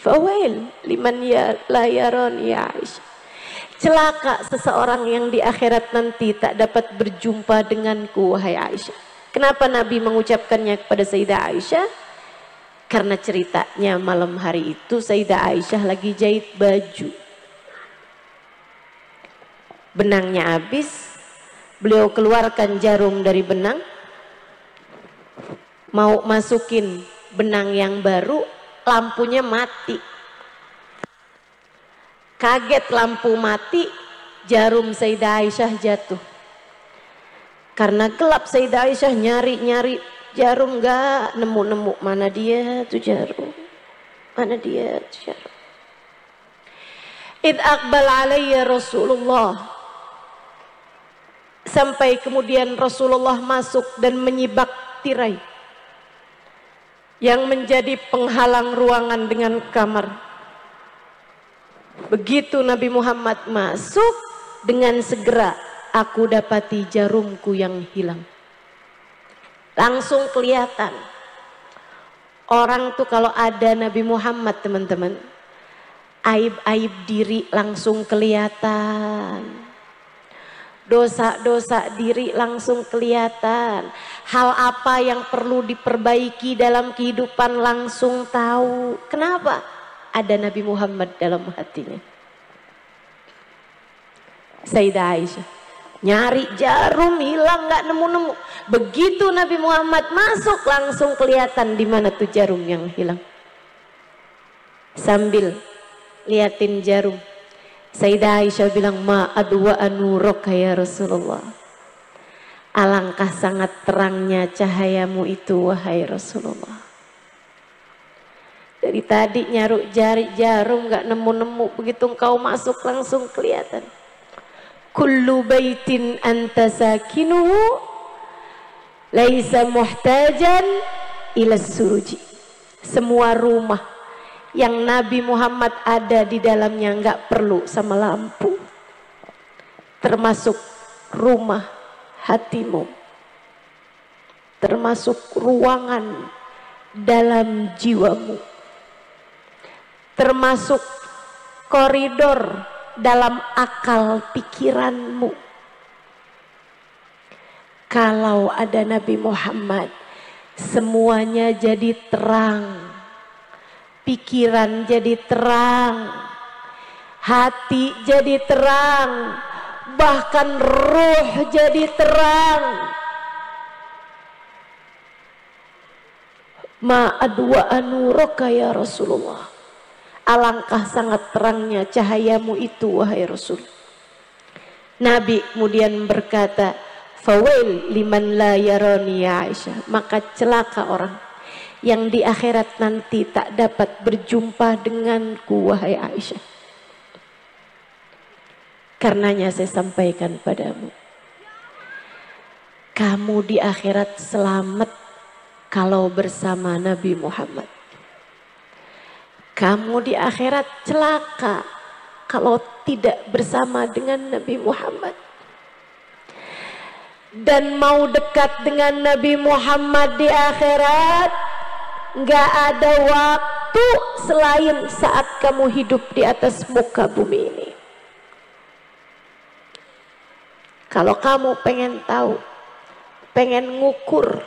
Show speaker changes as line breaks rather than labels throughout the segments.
Fawail liman la yarani ya Aisyah. Celaka seseorang yang di akhirat nanti tak dapat berjumpa denganku wahai Aisyah. Kenapa Nabi mengucapkannya kepada Sayyidah Aisyah? Karena ceritanya malam hari itu Sayyidah Aisyah lagi jahit baju. Benangnya habis, beliau keluarkan jarum dari benang, mau masukin benang yang baru, lampunya mati. Kaget lampu mati, jarum Sayyidah Aisyah jatuh. Karena gelap Sayyidah Aisyah nyari-nyari jarum, gak nemu-nemu. Mana dia tuh jarum? Mana dia tuh jarum? Id aqbal alayya Rasulullah. Sampai kemudian Rasulullah masuk dan menyibak tirai yang menjadi penghalang ruangan dengan kamar. Begitu Nabi Muhammad masuk, dengan segera aku dapati jarumku yang hilang. Langsung kelihatan. Orang tuh kalau ada Nabi Muhammad teman-teman, aib-aib diri langsung kelihatan. Dosa-dosa diri langsung kelihatan. Hal apa yang perlu diperbaiki dalam kehidupan langsung tahu. Kenapa? Ada Nabi Muhammad dalam hatinya. Sayyidah Aisyah nyari jarum hilang, gak nemu-nemu. Begitu Nabi Muhammad masuk langsung kelihatan di mana tuh jarum yang hilang. Sambil liatin jarum, Sayyidah Aisyah bilang, ma adwa anuraka ya Rasulullah. Alangkah sangat terangnya cahayamu itu wahai Rasulullah. Dari tadi nyaruk jari jarum gak nemu-nemu, begitu engkau masuk langsung kelihatan. Kullu baitin anta sakinuhu laisa muhtajan ila suruji. Semua rumah yang Nabi Muhammad ada di dalamnya enggak perlu sama lampu. Termasuk rumah hatimu. Termasuk ruangan dalam jiwamu. Termasuk koridor dalam akal pikiranmu. Kalau ada Nabi Muhammad, semuanya jadi terang. Pikiran jadi terang, hati jadi terang, bahkan ruh jadi terang. Ma adwa anuraka ya Rasulullah. Alangkah sangat terangnya cahayamu itu wahai Rasul. Nabi kemudian berkata, fawail liman la yarani ya Aisyah. Maka celaka orang yang di akhirat nanti tak dapat berjumpa denganku wahai Aisyah. Karenanya saya sampaikan padamu, kamu di akhirat selamat kalau bersama Nabi Muhammad. Kamu di akhirat celaka kalau tidak bersama dengan Nabi Muhammad. Dan mau dekat dengan Nabi Muhammad di akhirat, gak ada waktu selain saat kamu hidup di atas muka bumi ini. Kalau kamu pengen tahu, pengen ngukur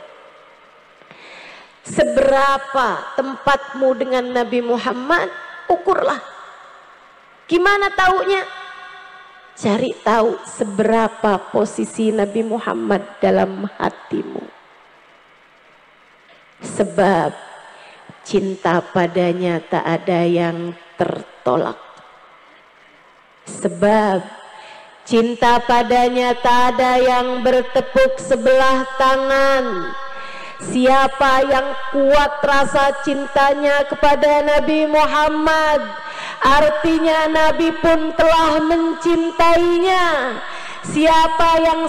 seberapa tempatmu dengan Nabi Muhammad, ukurlah. Gimana taunya? Cari tahu seberapa posisi Nabi Muhammad dalam hatimu. Sebab cinta padanya tak ada yang tertolak. Sebab cinta padanya tak ada yang bertepuk sebelah tangan. Siapa yang kuat rasa cintanya kepada Nabi Muhammad, artinya Nabi pun telah mencintainya. Siapa yang